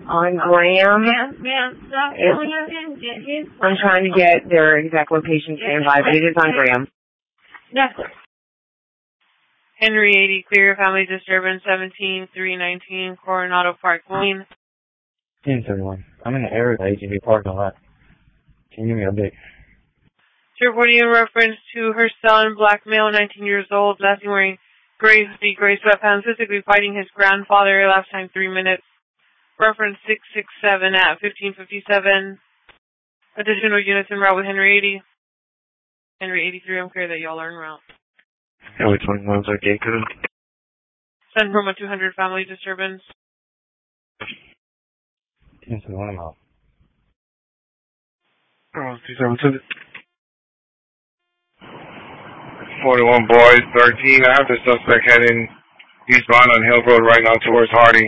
On Graham. I'm trying to get their exact location stand by, but it is on Graham. Yes. Henry 80, clear family disturbance 17319 Coronado Park Lane. 1031. I'm in the area of the ATV parking lot. Can you give me a update? Reporting in reference to her son, black male, 19 years old, last seen wearing gray sweatpants, physically fighting his grandfather, last time 3 minutes. Reference 667 at 1557. Additional units en route with Henry 80. Henry 83, I'm clear that y'all are en route. Highway 21's our gate code. Send from a 200 family disturbance. 1031, I'm out. Oh, 272. 41 boys, 13. I have the suspect heading eastbound on Hill Road right now towards Hardy.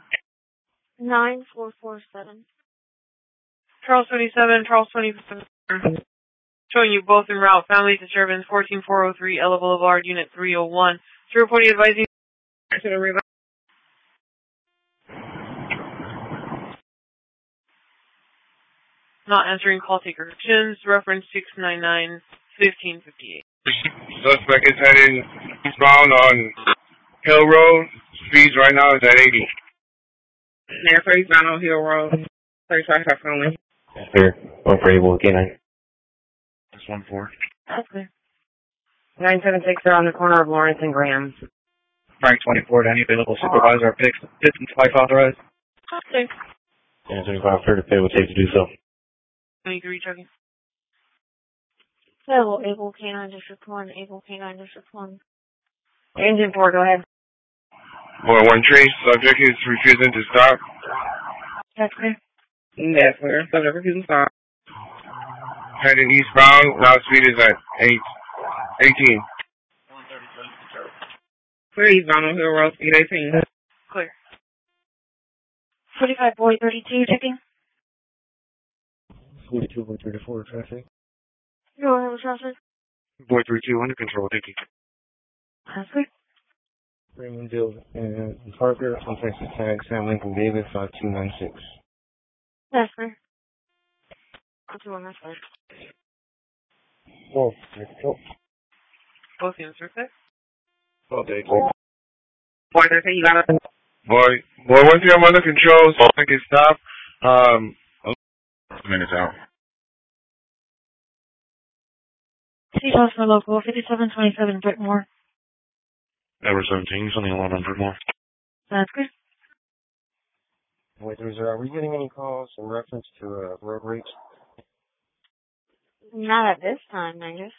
9447. Charles 27, Charles 27. Showing you both en route. Family disturbance 14403 Ella Boulevard, Unit 301. Reporting advising to the river. Not answering call taker. Reference 699 1558. Suspect is heading eastbound on Hill Road. Speeds right now is at 80. They're eastbound on Hill Road. 35 only. That's fair. Going for able K9. That's 1-4. Okay. 976 are on the corner of Lawrence and Graham. Frank 24, any available supervisor or pits and spike authorized? Okay. 1035, fair to pay will take to do so. 23 checking. Hello, Able K9 District 1, Able K9 District 1. Engine 4, go ahead. Boy, 1 tree. Subject is refusing to stop. That's clear. That's clear. Subject refusing to stop. Heading eastbound. Now speed is at 18. Clear eastbound on Hill Road, speed 18. Clear. 45 boy 32 checking. 42, 34, traffic. Go ahead with traffic. Boy 32, under control, thank you. That's clear. Raymond Bill and Parker, on Texas Tag, Sam Lincoln Davis, 5296. That's clear. I'll do on that side. Whoa, there we go. Both units are fixed. Well, thank you. Boy, 13, you got it. Boy, once you have under control, suspect is stop. Minutes out. Seahawks for local 5727 Brickmore. Number 17, something along on Brickmore. That's good. Wait, are we getting any calls in reference to road rage? Not at this time, I guess.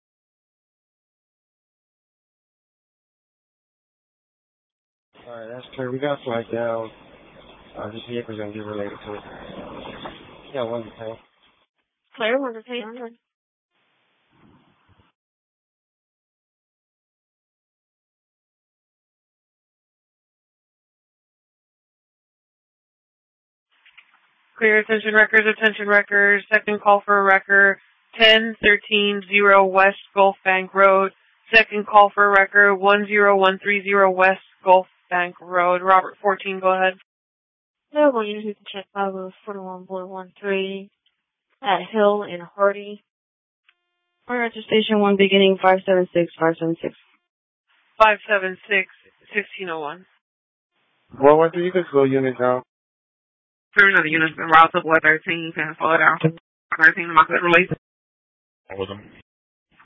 Alright, that's clear. We got flagged down. This vehicle's going to be related to it. Yeah, 1 to 10. Clear, 1 to 800. Clear attention records. Second call for a record 10-13-0 West Gulf Bank Road. Second call for a record 10130 West Gulf Bank Road. Robert 14, go ahead. No, well, you can check 5041.13 at Hill and Hardy. Or at station 1 beginning 576. 576 1601. Well, what do you guys go unit now? Clear another unit en route to boy 13. You can follow it out. 13, my good release. With them.